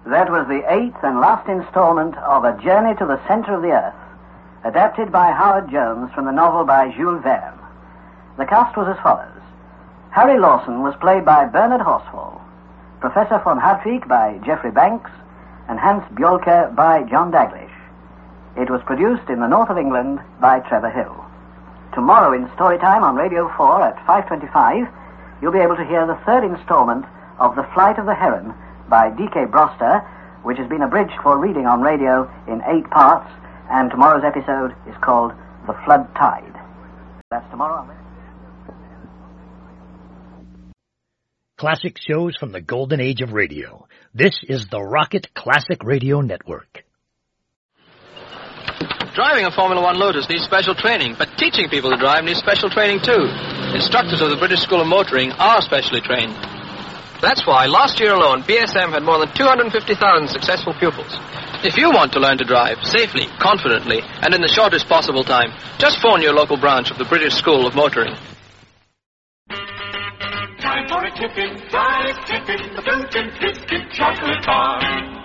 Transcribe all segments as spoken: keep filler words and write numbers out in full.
That was the eighth and last installment of A Journey to the Center of the Earth, adapted by Howard Jones from the novel by Jules Verne. The cast was as follows. Harry Lawson was played by Bernard Horsfall, Professor von Hartwig by Geoffrey Banks, and Hans Bjolke by John Daglish. It was produced in the north of England by Trevor Hill. Tomorrow in Storytime on Radio four at five twenty-five, you'll be able to hear the third installment of The Flight of the Heron by D K Broster, which has been abridged for reading on radio in eight parts, and tomorrow's episode is called The Flood Tide. That's tomorrow. Classic shows from the golden age of radio. This is the Rocket Classic Radio Network. Driving a Formula One Lotus needs special training, but teaching people to drive needs special training too. Instructors of the British School of Motoring are specially trained. That's why last year alone, B S M had more than two hundred fifty thousand successful pupils. If you want to learn to drive safely, confidently, and in the shortest possible time, just phone your local branch of the British School of Motoring. Time for a tippin', drive tippin', the fruit and biscuit chocolate bar.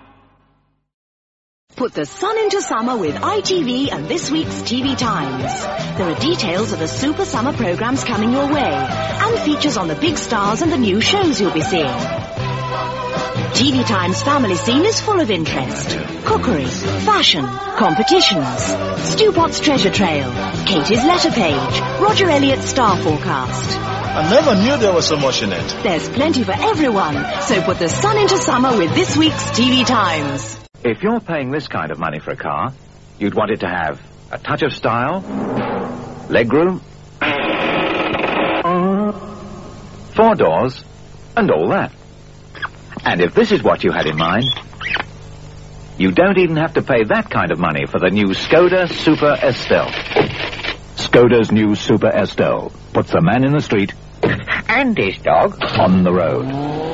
Put the sun into summer with I T V and this week's T V Times. There are details of the super summer programs coming your way, and features on the big stars and the new shows you'll be seeing. T V Times family scene is full of interest. Cookery, fashion, competitions, Stu Potts treasure trail, Katie's letter page, Roger Elliott's star forecast. I never knew there was so much in it. There's plenty for everyone, so put the sun into summer with this week's T V Times. If you're paying this kind of money for a car, you'd want it to have a touch of style, legroom, four doors, and all that. And if this is what you had in mind, you don't even have to pay that kind of money for the new Skoda Super Estelle. Skoda's new Super Estelle puts the man in the street and his dog on the road.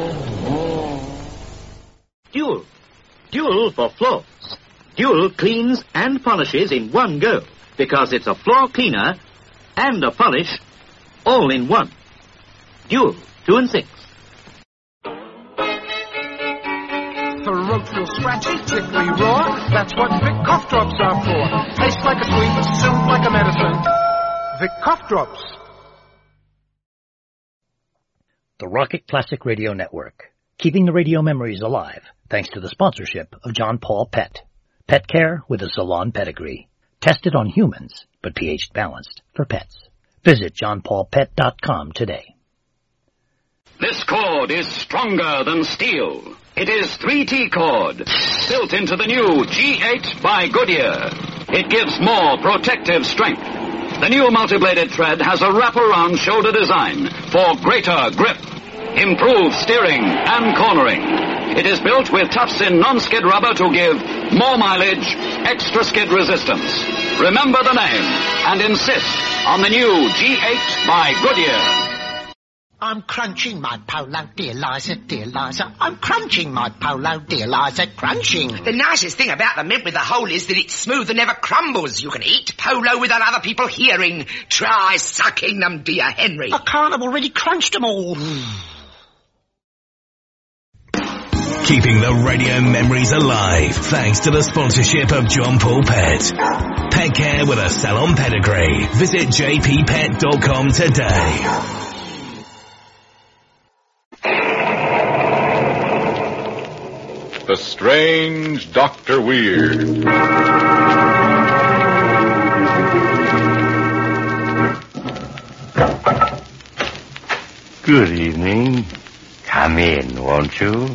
Dual. Dual for floors. Dual cleans and polishes in one go, because it's a floor cleaner and a polish all in one. Dual, two and six. Throat real scratchy, tickly raw. That's what Vic cough drops are for. Tastes like a sweet, soothe like a medicine. Vic cough drops. The Rocket Classic Radio Network, keeping the radio memories alive, thanks to the sponsorship of John Paul Pet. Pet care with a salon pedigree. Tested on humans, but pH balanced for pets. Visit john paul pet dot com today. This cord is stronger than steel. It is three T cord, built into the new G eight by Goodyear. It gives more protective strength. The new multi-bladed thread has a wraparound shoulder design for greater grip, improved steering and cornering. It is built with tufts-in non-skid rubber to give more mileage, extra skid resistance. Remember the name and insist on the new G eight by Goodyear. I'm crunching my polo, dear Liza, dear Liza. I'm crunching my polo, dear Liza, crunching. The nicest thing about the mint with the hole is that it's smooth and never crumbles. You can eat polo without other people hearing. Try sucking them, dear Henry. I can't, I've already crunched them all. Keeping the radio memories alive thanks to the sponsorship of John Paul Pet. Pet care with a salon pedigree. Visit j p pet dot com today. The Strange Doctor Weird. Good evening. Come in, won't you?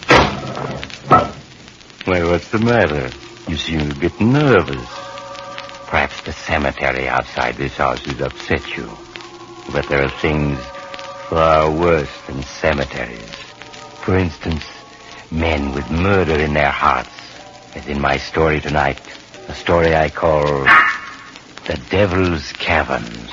Well, what's the matter? You seem a bit nervous. Perhaps the cemetery outside this house has upset you. But there are things far worse than cemeteries. For instance, men with murder in their hearts, as in my story tonight, a story I call The Devil's Caverns.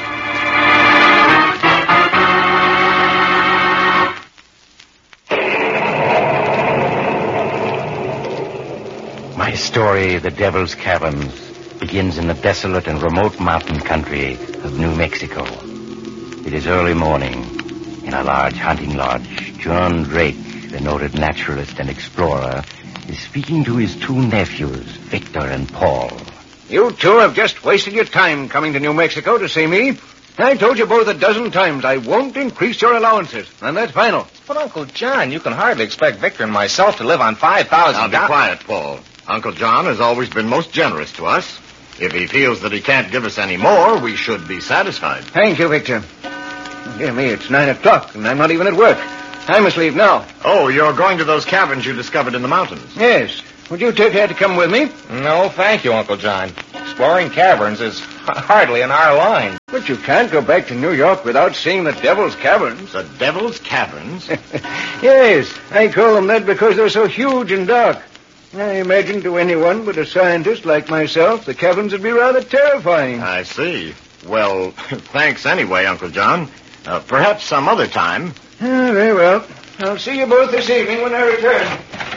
My story, The Devil's Caverns, begins in the desolate and remote mountain country of New Mexico. It is early morning. In a large hunting lodge, John Drake, the noted naturalist and explorer, is speaking to his two nephews, Victor and Paul. You two have just wasted your time coming to New Mexico to see me. I told you both a dozen times I won't increase your allowances, and that's final. But, Uncle John, you can hardly expect Victor and myself to live on five thousand dollars. Now, be quiet, Paul. Uncle John has always been most generous to us. If he feels that he can't give us any more, we should be satisfied. Thank you, Victor. Dear me, it's nine o'clock, and I'm not even at work. I must leave now. Oh, you're going to those caverns you discovered in the mountains? Yes. Would you take care to come with me? No, thank you, Uncle John. Exploring caverns is hardly in our line. But you can't go back to New York without seeing the Devil's Caverns. The Devil's Caverns? Yes, I call them that because they're so huge and dark. I imagine to anyone but a scientist like myself, the caverns would be rather terrifying. I see. Well, thanks anyway, Uncle John. Uh, perhaps some other time. Ah, very well. I'll see you both this evening when I return.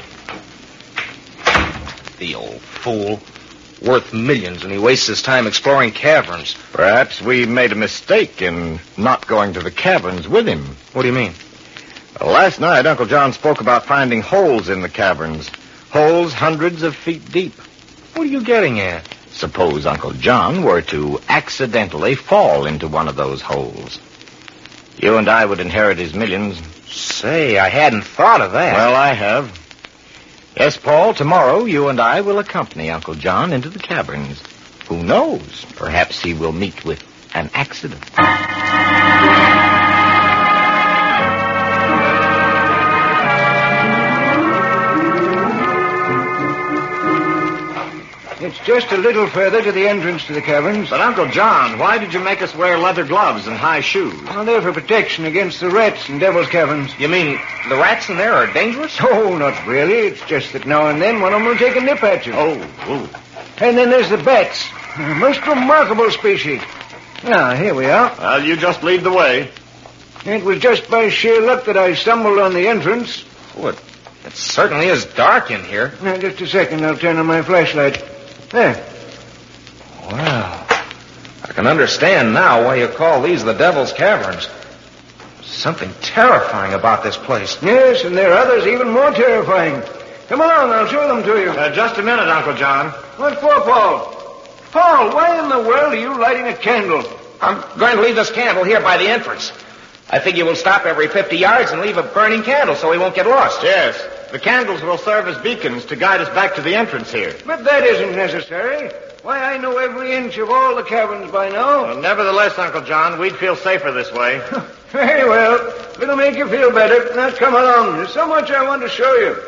The old fool. Worth millions, and he wastes his time exploring caverns. Perhaps we made a mistake in not going to the caverns with him. What do you mean? Well, last night, Uncle John spoke about finding holes in the caverns. Holes hundreds of feet deep. What are you getting at? Suppose Uncle John were to accidentally fall into one of those holes. You and I would inherit his millions. Say, I hadn't thought of that. Well, I have. Yes, Paul, tomorrow you and I will accompany Uncle John into the caverns. Who knows? Perhaps he will meet with an accident. It's just a little further to the entrance to the caverns. But, Uncle John, why did you make us wear leather gloves and high shoes? Well, they're for protection against the rats in Devil's Caverns. You mean the rats in there are dangerous? Oh, not really. It's just that now and then one of them will take a nip at you. Oh, oh. And then there's the bats. A most remarkable species. Now, here we are. Well, you just lead the way. It was just by sheer luck that I stumbled on the entrance. Oh, it, it certainly is dark in here. Now, just a second. I'll turn on my flashlight. There. Wow. I can understand now why you call these the Devil's Caverns. Something terrifying about this place. Yes, and there are others even more terrifying. Come along, I'll show them to you. Uh, just a minute, Uncle John. What for, Paul? Paul, why in the world are you lighting a candle? I'm going to leave this candle here by the entrance. I figure we'll stop every fifty yards and leave a burning candle so we won't get lost. Yes. The candles will serve as beacons to guide us back to the entrance here. But that isn't necessary. Why, I know every inch of all the caverns by now. Well, nevertheless, Uncle John, we'd feel safer this way. Very well. It'll make you feel better. Now, come along. There's so much I want to show you.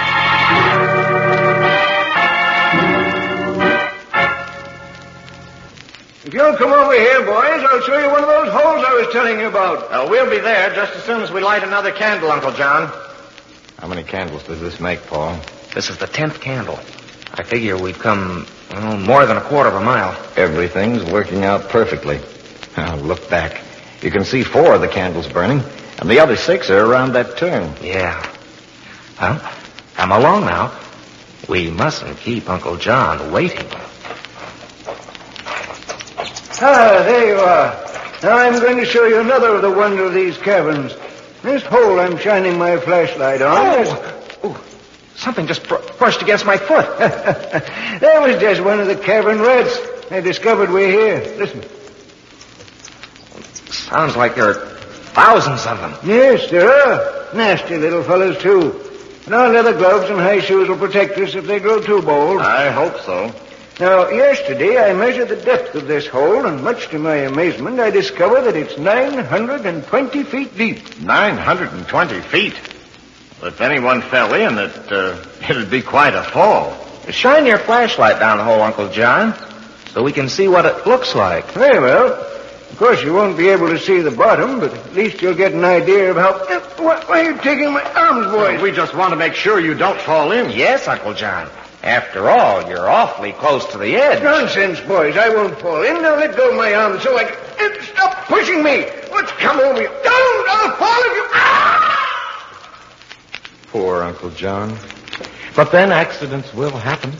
If you'll come over here, boys, I'll show you one of those holes I was telling you about. Uh, we'll be there just as soon as we light another candle, Uncle John. How many candles does this make, Paul? This is the tenth candle. I figure we've come, well, more than a quarter of a mile. Everything's working out perfectly. Now, look back. You can see four of the candles burning, and the other six are around that turn. Yeah. Well, come along now. We mustn't keep Uncle John waiting. Ah, there you are. Now I'm going to show you another of the wonder of these caverns. This hole I'm shining my flashlight on. Oh! oh something just br- brushed against my foot. That was just one of the cavern rats. I discovered we're here. Listen. Sounds like there are thousands of them. Yes, there are. Nasty little fellows, too. And our leather gloves and high shoes will protect us if they grow too bold. I hope so. Now, yesterday I measured the depth of this hole, and much to my amazement, I discovered that it's nine hundred twenty feet deep. nine hundred twenty feet? Well, if anyone fell in, it, uh, it'd be quite a fall. Shine your flashlight down the hole, Uncle John, so we can see what it looks like. Very well. Of course, you won't be able to see the bottom, but at least you'll get an idea of how... Why, why are you taking my arms, boys? Well, we just want to make sure you don't fall in. Yes, Uncle John. After all, you're awfully close to the edge. Nonsense, boys. I won't fall in. Now let go of my arm so I can... Stop pushing me. What's come over you? Don't! I'll fall if you... Ah! Poor Uncle John. But then accidents will happen.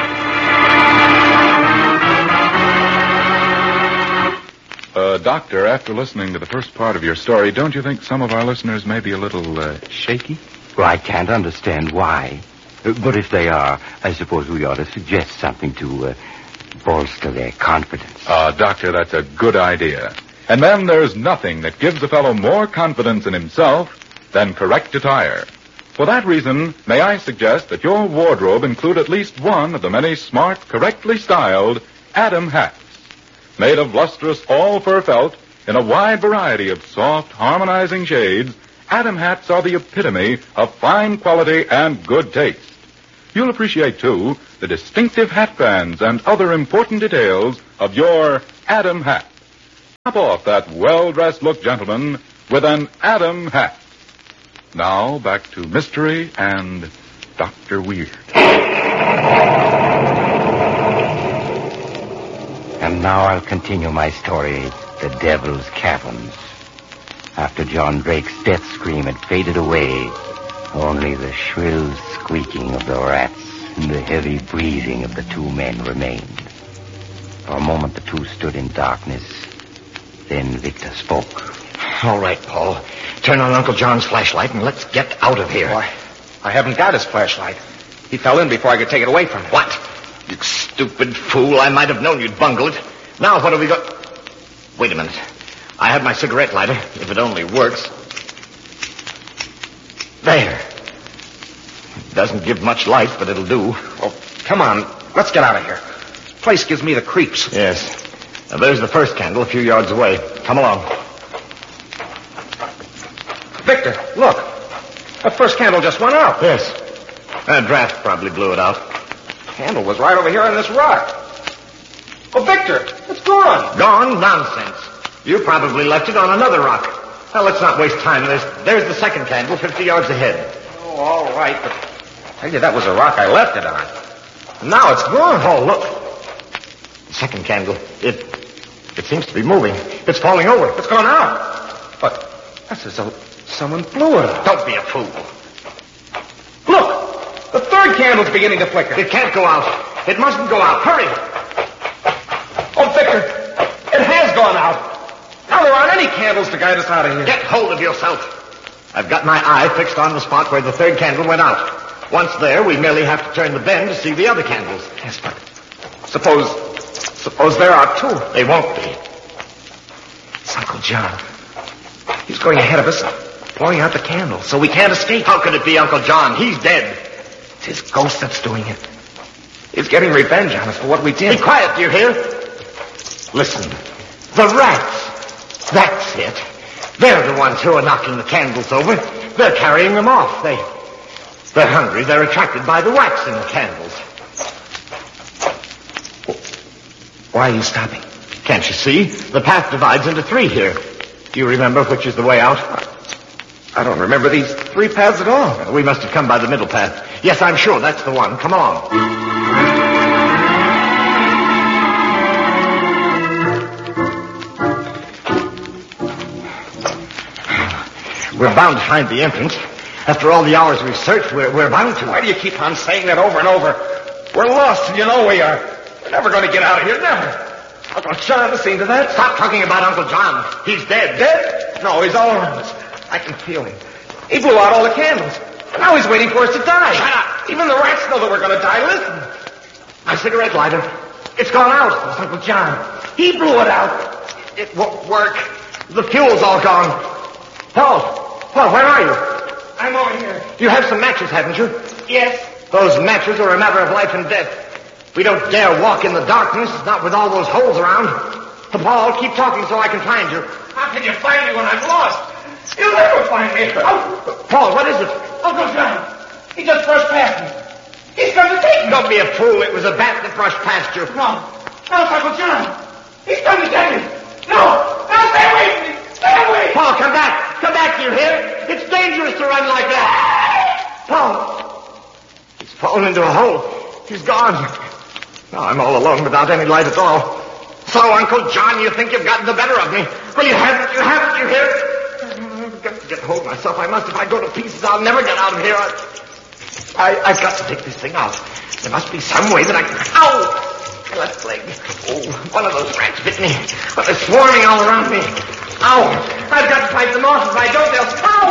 Uh, Doctor, after listening to the first part of your story, don't you think some of our listeners may be a little uh, shaky? Well, I can't understand why. Uh, But if they are, I suppose we ought to suggest something to uh, bolster their confidence. Ah, Doctor, that's a good idea. And then there's nothing that gives a fellow more confidence in himself than correct attire. For that reason, may I suggest that your wardrobe include at least one of the many smart, correctly styled Adam hats. Made of lustrous all-fur felt in a wide variety of soft, harmonizing shades, Adam hats are the epitome of fine quality and good taste. You'll appreciate, too, the distinctive hat bands and other important details of your Adam hat. Top off that well-dressed look, gentlemen, with an Adam hat. Now, back to Mystery and Doctor Weird. And now I'll continue my story, The Devil's Caverns. After John Drake's death scream had faded away, only the shrill squeaking of the rats and the heavy breathing of the two men remained. For a moment the two stood in darkness. Then Victor spoke. All right, Paul. Turn on Uncle John's flashlight and let's get out of here. Why, I haven't got his flashlight. He fell in before I could take it away from him. What? You stupid fool. I might have known you'd bungle it. Now what have we got? Wait a minute. I have my cigarette lighter, if it only works. There. It doesn't give much light, but it'll do. Oh, come on. Let's get out of here. This place gives me the creeps. Yes. Now, there's the first candle a few yards away. Come along. Victor, look. That first candle just went out. Yes. That draft probably blew it out. Candle was right over here on this rock. Oh, Victor, it's gone. Gone? Nonsense. You probably left it on another rock. Now, let's not waste time. There's, there's the second candle, fifty yards ahead. Oh, all right, but I tell you, that was a rock I left it on. Now it's gone. Oh, look. The second candle. It, it seems to be moving. It's falling over. It's gone out. But that's as though someone blew it out. Don't be a fool. Look, the third candle's beginning to flicker. It can't go out. It mustn't go out. Hurry. Oh, Victor, it has gone out. Now there aren't any candles to guide us out of here. Get hold of yourself. I've got my eye fixed on the spot where the third candle went out. Once there, we merely have to turn the bend to see the other candles. Yes, but suppose, suppose there are two. They won't be. It's Uncle John. He's going ahead of us, blowing out the candle, so we can't escape. How could it be Uncle John? He's dead. It's his ghost that's doing it. He's getting revenge on us for what we did. Be quiet, do you hear? Listen. The rats. That's it. They're the ones who are knocking the candles over. They're carrying them off. They, they're hungry. They're attracted by the wax in the candles. Why are you stopping? Can't you see? The path divides into three here. Do you remember which is the way out? I don't remember these three paths at all. We must have come by the middle path. Yes, I'm sure that's the one. Come along. We're bound to find the entrance. After all the hours we've searched, we're, we're bound to. Why do you keep on saying that over and over? We're lost, and you know we are. We're never going to get out of here, never. Uncle John has seen to that. Stop talking about Uncle John. He's dead. Dead? No, he's all around us. I can feel him. He blew out all the candles. Now he's waiting for us to die. Shut up. Even the rats know that we're going to die. Listen. My cigarette lighter. It's gone out. It's Uncle John. He blew it out. It won't work. The fuel's all gone. Paul. Paul, where are you? I'm over here. You have some matches, haven't you? Yes. Those matches are a matter of life and death. We don't dare walk in the darkness, not with all those holes around. Paul, keep talking so I can find you. How can you find me when I'm lost? You'll never find me. Oh, Paul, what is it? Uncle John. He just brushed past me. He's come to take me. Don't be a fool. It was a bat that brushed past you. No. No, it's Uncle John. He's come to take me. No. No, stay away from me. Stay away. Paul, come back. Come back, do you hear? It's dangerous to run like that. Paul. He's fallen into a hole. He's gone. Now I'm all alone without any light at all. So, Uncle John, you think you've gotten the better of me. Well, you haven't. You haven't, you hear? I've got to get hold of myself. I must. If I go to pieces, I'll never get out of here. I, I, I've got to take this thing out. There must be some way that I can... Ow! My left leg. Oh, one of those rats bit me. But they're swarming all around me. Ow! I've got to fight them off. If I don't, they'll... Ow!